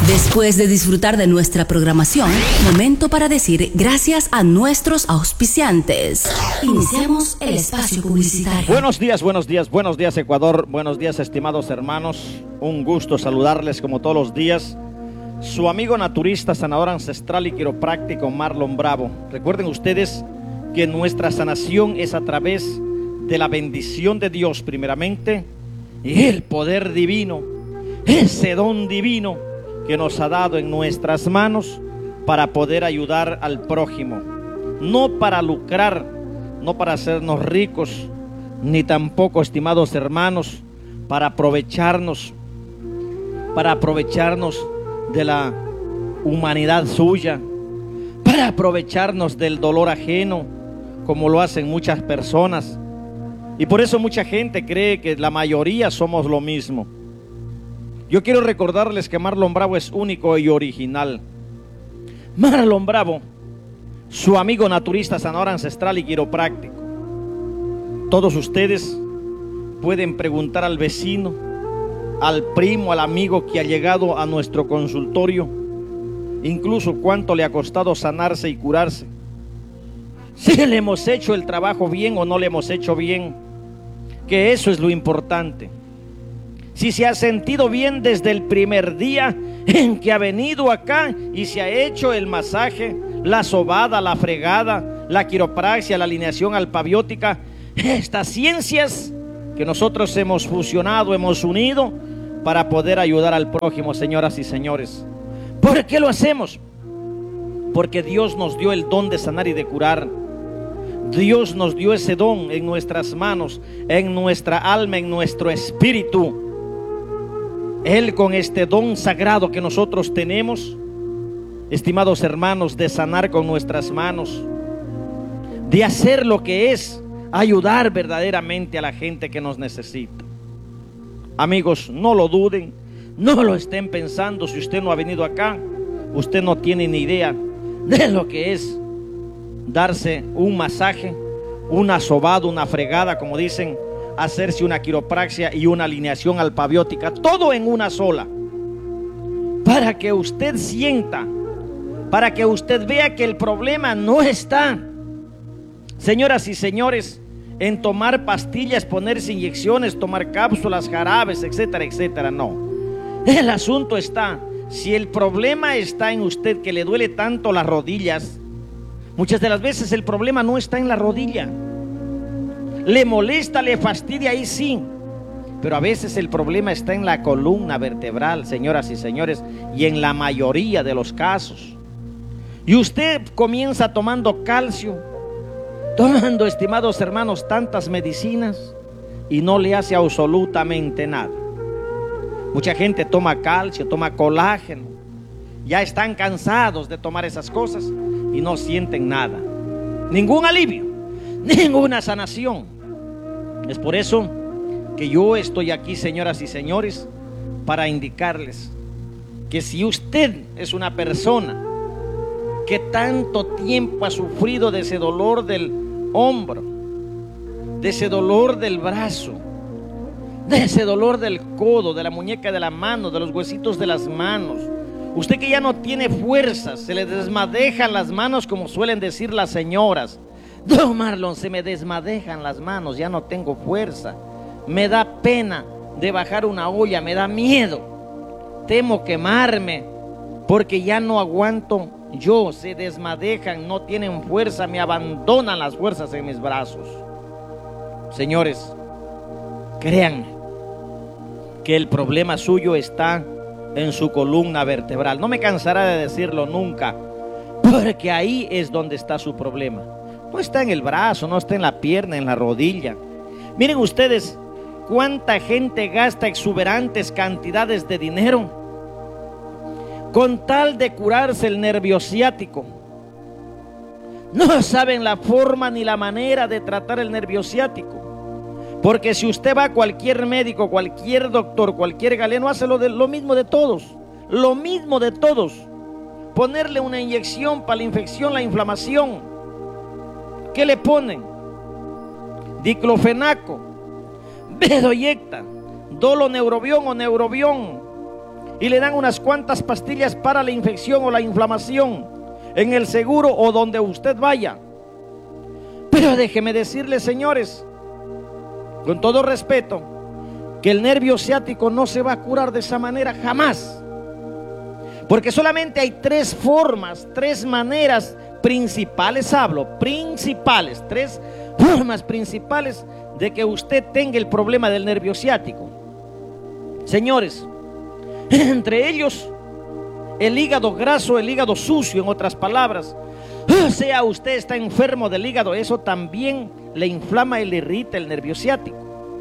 Después de disfrutar de nuestra programación, momento para decir gracias a nuestros auspiciantes. Iniciamos el espacio publicitario. Buenos días Ecuador, buenos días estimados hermanos. Un gusto saludarles como todos los días. Su amigo naturista, sanador ancestral y quiropráctico Marlon Bravo. Recuerden ustedes que nuestra sanación es a través de la bendición de Dios primeramente y el poder divino, ese don divino que nos ha dado en nuestras manos para poder ayudar al prójimo, no para lucrar, no para hacernos ricos, ni tampoco, estimados hermanos, para aprovecharnos de la humanidad suya, para aprovecharnos del dolor ajeno, como lo hacen muchas personas. Y por eso mucha gente cree que la mayoría somos lo mismo. Yo quiero recordarles que Marlon Bravo es único y original. Marlon Bravo, su amigo naturista, sanador ancestral y quiropráctico. Todos ustedes pueden preguntar al vecino, al primo, al amigo que ha llegado a nuestro consultorio, incluso cuánto le ha costado sanarse y curarse. Si le hemos hecho el trabajo bien o no le hemos hecho bien, que eso es lo importante. Si se ha sentido bien desde el primer día en que ha venido acá y se ha hecho el masaje, la sobada, la fregada, la quiropraxia, la alineación alpabiótica, estas ciencias que nosotros hemos fusionado, hemos unido para poder ayudar al prójimo, señoras y señores. ¿Por qué lo hacemos? Porque Dios nos dio el don de sanar y de curar. Dios nos dio ese don en nuestras manos, en nuestra alma, en nuestro espíritu. Él, con este don sagrado que nosotros tenemos, estimados hermanos, de sanar con nuestras manos, de hacer lo que es ayudar verdaderamente a la gente que nos necesita. Amigos, no lo duden, no lo estén pensando. Si usted no ha venido acá, usted no tiene ni idea de lo que es darse un masaje, una sobada, una fregada, como dicen, hacerse una quiropraxia y una alineación alpabiótica, todo en una sola, para que usted sienta, para que usted vea que el problema no está, señoras y señores, en tomar pastillas, ponerse inyecciones, tomar cápsulas, jarabes, etcétera, etcétera. No, el asunto está, si el problema está en usted, que le duele tanto las rodillas, muchas de las veces el problema no está en la rodilla. Le molesta, le fastidia, ahí sí, pero a veces el problema está en la columna vertebral, señoras y señores, y en la mayoría de los casos. Y usted comienza tomando calcio, tomando, estimados hermanos, tantas medicinas y no le hace absolutamente nada. Mucha gente toma calcio, toma colágeno, ya están cansados de tomar esas cosas y no sienten nada, ningún alivio, ninguna sanación. Es por eso que yo estoy aquí, señoras y señores, para indicarles que si usted es una persona que tanto tiempo ha sufrido de ese dolor del hombro, de ese dolor del brazo, de ese dolor del codo, de la muñeca de la mano, de los huesitos de las manos, usted que ya no tiene fuerzas, se le desmadejan las manos, como suelen decir las señoras. Don Marlon, se me desmadejan las manos, ya no tengo fuerza, me da pena de bajar una olla, me da miedo, temo quemarme porque ya no aguanto yo, se desmadejan, no tienen fuerza, me abandonan las fuerzas en mis brazos. Señores, créanme que el problema suyo está en su columna vertebral. No me cansaré de decirlo nunca, porque ahí es donde está su problema. No está en el brazo, no está en la pierna, en la rodilla. Miren ustedes cuánta gente gasta exuberantes cantidades de dinero con tal de curarse el nervio ciático. No saben la forma ni la manera de tratar el nervio ciático. Porque si usted va a cualquier médico, cualquier doctor, cualquier galeno, hace lo mismo de todos. Lo mismo de todos. Ponerle una inyección para la infección, la inflamación. ¿Qué le ponen? Diclofenaco, bedoyecta, doloneurobión o neurobión, y le dan unas cuantas pastillas para la infección o la inflamación en el seguro o donde usted vaya. Pero déjeme decirle, señores, con todo respeto, que el nervio ciático no se va a curar de esa manera jamás. Porque solamente hay tres formas, tres maneras principales, tres formas principales de que usted tenga el problema del nervio ciático. Señores, entre ellos, el hígado graso, el hígado sucio, en otras palabras. O sea, usted está enfermo del hígado, eso también le inflama y le irrita el nervio ciático.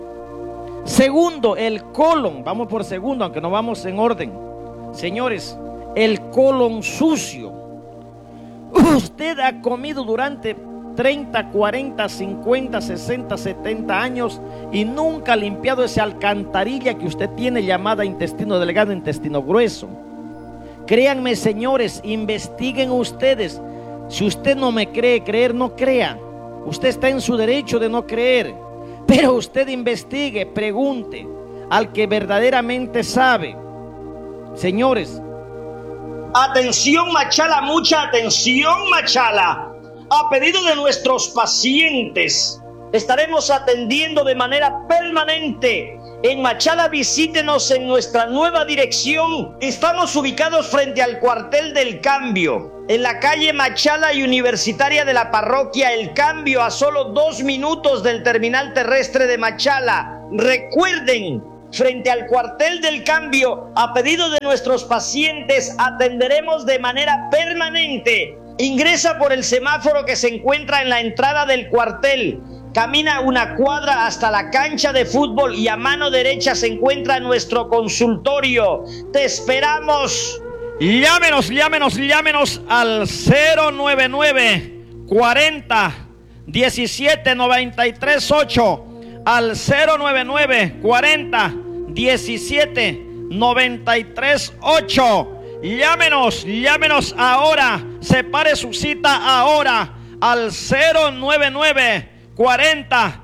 Segundo, el colon. Vamos por segundo, aunque no vamos en orden. Señores, el colon sucio. Usted ha comido durante 30, 40, 50, 60, 70 años y nunca ha limpiado esa alcantarilla que usted tiene llamada intestino delgado, intestino grueso. Créanme, señores, investiguen ustedes. Si usted no me cree, creer no crea. Usted está en su derecho de no creer, pero usted investigue, pregunte al que verdaderamente sabe. Señores, atención Machala, mucha atención Machala. A pedido de nuestros pacientes, estaremos atendiendo de manera permanente. En Machala visítenos en nuestra nueva dirección. Estamos ubicados frente al cuartel del Cambio, en la calle Machala y Universitaria de la parroquia El Cambio, a solo 2 minutos del terminal terrestre de Machala. Recuerden, frente al cuartel del Cambio, a pedido de nuestros pacientes, atenderemos de manera permanente. Ingresa por el semáforo que se encuentra en la entrada del cuartel. Camina una cuadra hasta la cancha de fútbol y a mano derecha se encuentra nuestro consultorio. ¡Te esperamos! Llámenos al 099 40 17 93 8, al 099 40 17 93 8. Llámenos ahora, separe su cita ahora al 099 40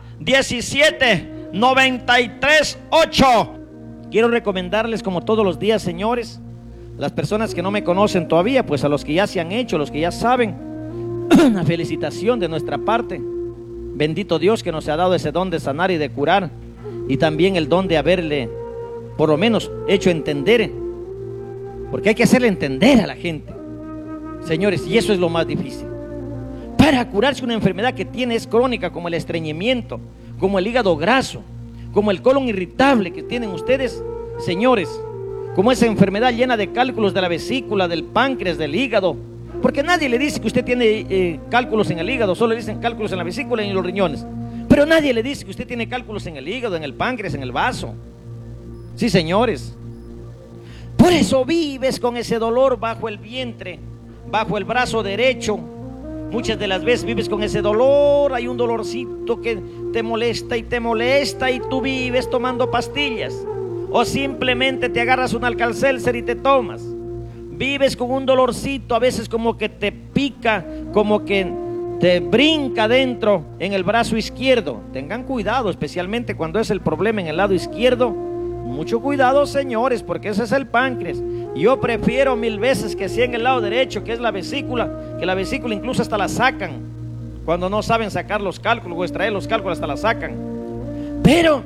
17 93 8. Quiero recomendarles, como todos los días, señores, las personas que no me conocen todavía, pues a los que ya se han hecho, los que ya saben, una felicitación de nuestra parte. Bendito Dios que nos ha dado ese don de sanar y de curar, y también el don de haberle por lo menos hecho entender, porque hay que hacerle entender a la gente, señores, y eso es lo más difícil. Para curarse una enfermedad que tiene es crónica, como el estreñimiento, como el hígado graso, como el colon irritable que tienen ustedes, señores, como esa enfermedad llena de cálculos de la vesícula, del páncreas, del hígado, porque nadie le dice que usted tiene cálculos en el hígado, solo le dicen cálculos en la vesícula y en los riñones, pero nadie le dice que usted tiene cálculos en el hígado, en el páncreas, en el vaso. Sí, señores. Por eso vives con ese dolor bajo el vientre, bajo el brazo derecho. Muchas de las veces vives con ese dolor, hay un dolorcito que te molesta y tú vives tomando pastillas, o simplemente te agarras un Alka-Seltzer y te tomas. Vives con un dolorcito, a veces como que te pica, como que te brinca dentro en el brazo izquierdo. Tengan cuidado, especialmente cuando es el problema en el lado izquierdo. Mucho cuidado, señores, porque ese es el páncreas. Yo prefiero 1000 veces que sea en el lado derecho, que es la vesícula, que la vesícula incluso hasta la sacan. Cuando no saben sacar los cálculos o extraer los cálculos, hasta la sacan. Pero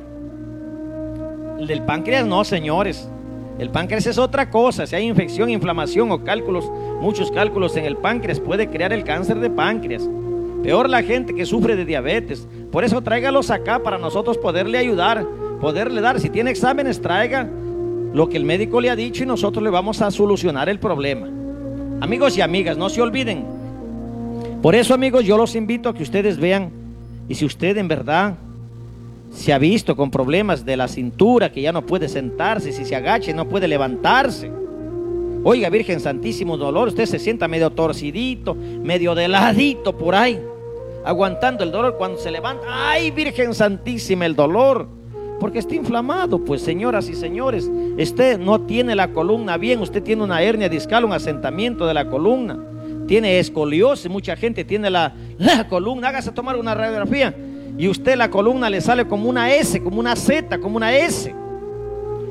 el del páncreas no, señores. El páncreas es otra cosa. Si hay infección, inflamación o cálculos, muchos cálculos en el páncreas, puede crear el cáncer de páncreas. Peor la gente que sufre de diabetes. Por eso tráigalos acá para nosotros poderle ayudar, poderle dar. Si tiene exámenes, traiga lo que el médico le ha dicho y nosotros le vamos a solucionar el problema. Amigos y amigas, no se olviden. Por eso, amigos, yo los invito a que ustedes vean, y si usted en verdad se ha visto con problemas de la cintura, que ya no puede sentarse, si se agacha y no puede levantarse, oiga, Virgen Santísimo, dolor, usted se sienta medio torcidito, medio de ladito por ahí, aguantando el dolor, cuando se levanta, ay, Virgen Santísima, el dolor, porque está inflamado. Pues, señoras y señores, usted no tiene la columna bien, usted tiene una hernia discal, un asentamiento de la columna, tiene escoliosis, mucha gente tiene la columna, hágase tomar una radiografía y usted la columna le sale como una S, como una Z, como una S.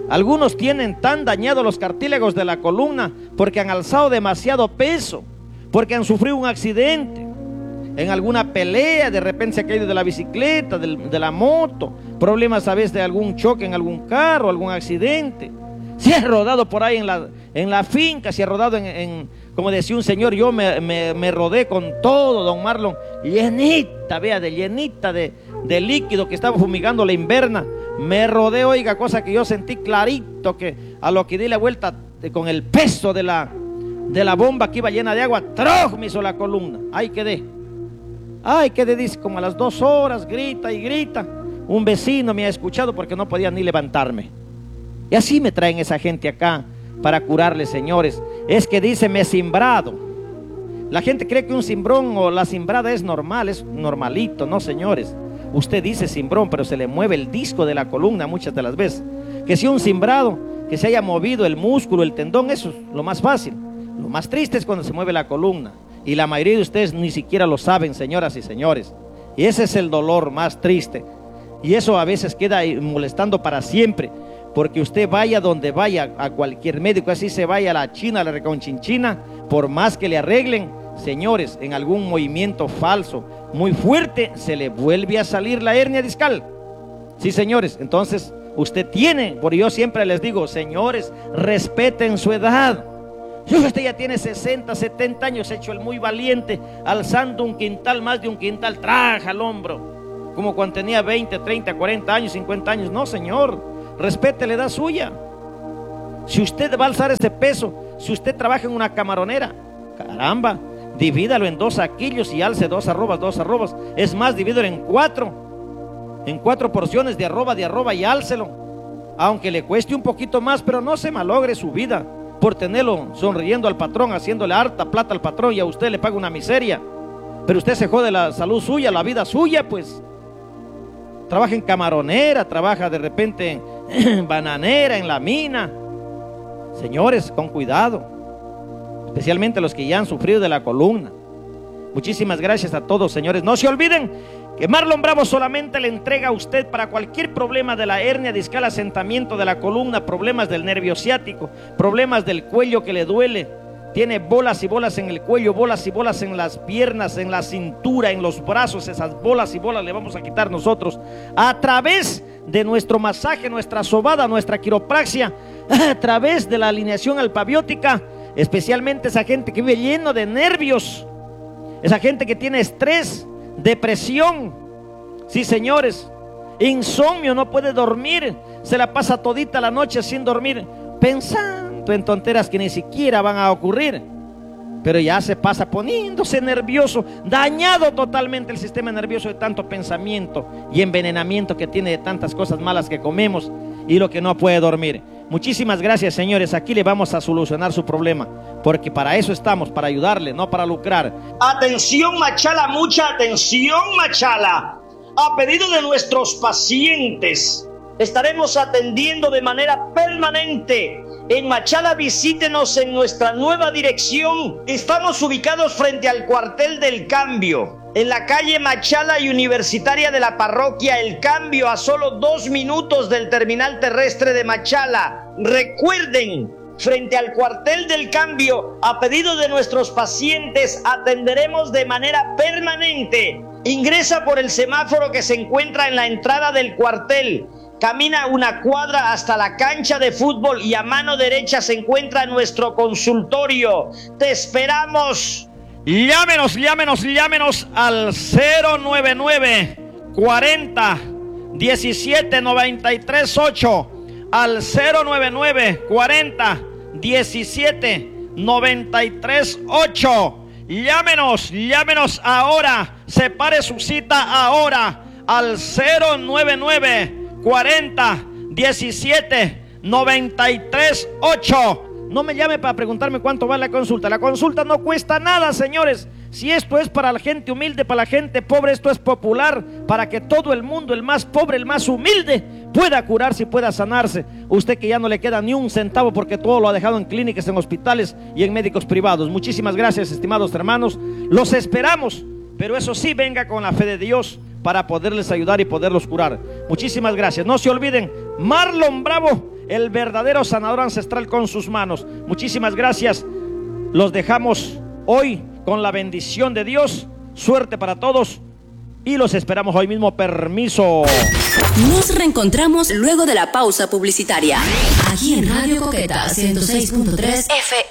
Algunos tienen tan dañados los cartílagos de la columna porque han alzado demasiado peso, porque han sufrido un accidente en alguna pelea, de repente se ha caído de la bicicleta, de la moto, problemas a veces de algún choque en algún carro, algún accidente. Se ha rodado por ahí en la finca, se ha rodado como decía un señor, yo me rodé con todo, don Marlon, llenita, vea, llenita de líquido que estaba fumigando la inverna. Me rodé, oiga, cosa que yo sentí clarito, que a lo que di la vuelta con el peso de la bomba que iba llena de agua, ¡troc! Me hizo la columna. Ahí quedé, dice, como a las 2 horas, grita y grita. Un vecino me ha escuchado porque no podía ni levantarme. Y así me traen esa gente acá para curarle, señores. Es que dice, me he cimbrado. La gente cree que un cimbrón o la cimbrada es normal, es normalito. No, señores. Usted dice cimbrón, pero se le mueve el disco de la columna muchas de las veces. Que si un cimbrado, que se haya movido el músculo, el tendón, eso es lo más fácil. Lo más triste es cuando se mueve la columna. Y la mayoría de ustedes ni siquiera lo saben, señoras y señores. Y ese es el dolor más triste. Y eso a veces queda molestando para siempre. Porque usted vaya donde vaya, a cualquier médico, así se vaya a la China, a la Reconchinchina, por más que le arreglen, señores, en algún movimiento falso muy fuerte, se le vuelve a salir la hernia discal. Sí, señores, entonces usted tiene, porque yo siempre les digo, señores, respeten su edad. Si usted ya tiene 60, 70 años, hecho el muy valiente, alzando un quintal, más de un quintal, traja al hombro, como cuando tenía 20, 30, 40 años, 50 años. No, señor, respete la edad suya. Si usted va a alzar ese peso, si usted trabaja en una camaronera, caramba, divídalo en 2 saquillos y alce 2 arrobas. Es más, divídalo en 4 porciones de arroba y álcelo, aunque le cueste un poquito más, pero no se malogre su vida por tenerlo sonriendo al patrón, haciéndole harta plata al patrón, y a usted le paga una miseria. Pero usted se jode la salud suya, la vida suya, pues. Trabaja en camaronera, trabaja de repente en bananera, en la mina. Señores, con cuidado, especialmente los que ya han sufrido de la columna. Muchísimas gracias a todos, señores. No se olviden que Marlon Bravo solamente le entrega a usted para cualquier problema de la hernia discal, asentamiento de la columna, problemas del nervio ciático, problemas del cuello que le duele. Tiene bolas y bolas en el cuello, bolas y bolas en las piernas, en la cintura, en los brazos. Esas bolas y bolas le vamos a quitar nosotros a través de nuestro masaje, nuestra sobada, nuestra quiropraxia, a través de la alineación alfabiótica. Especialmente esa gente que vive lleno de nervios, esa gente que tiene estrés, depresión, sí, señores, insomnio, no puede dormir, se la pasa todita la noche sin dormir, pensando en tonteras que ni siquiera van a ocurrir, pero ya se pasa poniéndose nervioso, dañado totalmente el sistema nervioso de tanto pensamiento y envenenamiento que tiene de tantas cosas malas que comemos y lo que no puede dormir. Muchísimas gracias, señores. Aquí le vamos a solucionar su problema, porque para eso estamos, para ayudarle, no para lucrar. Atención, Machala, mucha atención, Machala. A pedido de nuestros pacientes, estaremos atendiendo de manera permanente. En Machala, visítenos en nuestra nueva dirección. Estamos ubicados frente al cuartel del Cambio, en la calle Machala y Universitaria de la parroquia El Cambio, a solo 2 minutos del terminal terrestre de Machala. Recuerden, frente al cuartel del Cambio, a pedido de nuestros pacientes, atenderemos de manera permanente. Ingresa por el semáforo que se encuentra en la entrada del cuartel. Camina 1 cuadra hasta la cancha de fútbol y a mano derecha se encuentra nuestro consultorio. ¡Te esperamos! Llámenos al 099 40 17 93 8, al 099 40 17 93 8. Llámenos ahora, separe su cita ahora al 099 40 17 93 8. No me llame para preguntarme cuánto vale la consulta. La consulta no cuesta nada, señores. Si esto es para la gente humilde, para la gente pobre, esto es popular, para que todo el mundo, el más pobre, el más humilde, pueda curarse y pueda sanarse. Usted que ya no le queda ni un centavo porque todo lo ha dejado en clínicas, en hospitales y en médicos privados. Muchísimas gracias, estimados hermanos. Los esperamos, pero eso sí, venga con la fe de Dios para poderles ayudar y poderlos curar. Muchísimas gracias. No se olviden, Marlon Bravo el verdadero sanador ancestral con sus manos. Muchísimas gracias. Los dejamos hoy con la bendición de Dios. Suerte para todos y los esperamos hoy mismo. Permiso. Nos reencontramos luego de la pausa publicitaria, aquí en Radio Coqueta 106.3 FM.